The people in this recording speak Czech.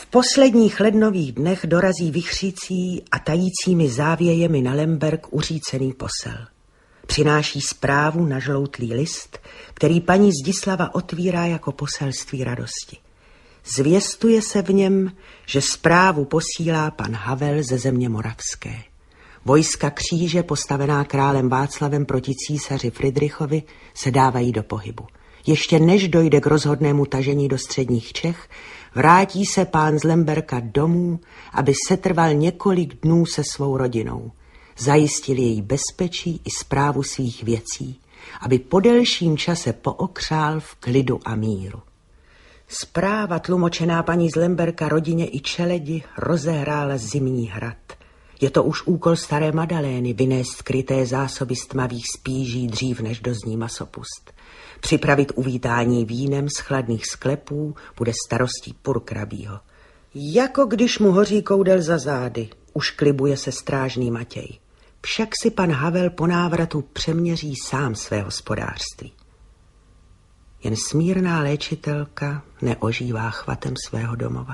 V posledních lednových dnech dorazí vichřící a tajícími závějemi na Lemberg uřícený posel. Přináší zprávu na žloutlý list, který paní Zdislava otvírá jako poselství radosti. Zvěstuje se v něm, že zprávu posílá pan Havel ze země moravské. Vojska kříže, postavená králem Václavem proti císaři Fridrichovi, se dávají do pohybu. Ještě než dojde k rozhodnému tažení do středních Čech, vrátí se pán z Lemberka domů, aby setrval několik dnů se svou rodinou. Zajistil její bezpečí i správu svých věcí, aby po delším čase pookřál v klidu a míru. Zpráva tlumočená paní z Lemberka rodině i čeledi rozehrála zimní hrad. Je to už úkol staré Madalény vynést skryté zásoby z tmavých spíží dřív, než dozní masopust. Připravit uvítání vínem z chladných sklepů bude starostí Purkrabího. Jako když mu hoří koudel za zády, už klibuje se strážný Matěj. Však si pan Havel po návratu přeměří sám své hospodářství. Jen smírná léčitelka neožívá chvatem svého domova.